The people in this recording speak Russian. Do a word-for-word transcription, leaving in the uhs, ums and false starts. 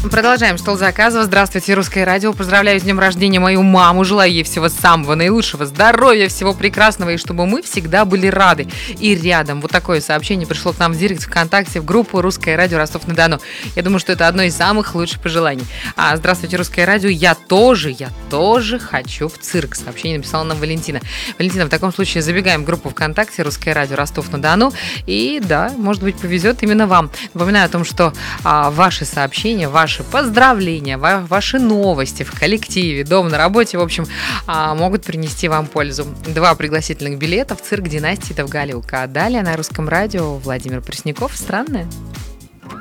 Продолжаем стол заказов. Здравствуйте, Русское радио. Поздравляю с днем рождения мою маму. Желаю ей всего самого наилучшего, здоровья, всего прекрасного, и чтобы мы всегда были рады и рядом. Вот такое сообщение пришло к нам в директ ВКонтакте, в группу Русское радио Ростов-на-Дону. Я думаю, что это одно из самых лучших пожеланий. А, здравствуйте, Русское радио. Я тоже, я тоже хочу в цирк. Сообщение написала нам Валентина. Валентина, в таком случае забегаем в группу ВКонтакте Русское радио Ростов-на-Дону. И да, может быть, повезет именно вам. Напоминаю о том, что а, ваши сообщения, ваши поздравления, ва- ваши новости в коллективе, дома, на работе, в общем, а, могут принести вам пользу. Два пригласительных билета в цирк династии Довгалиука. Далее на Русском радио Владимир Пресняков. Странное.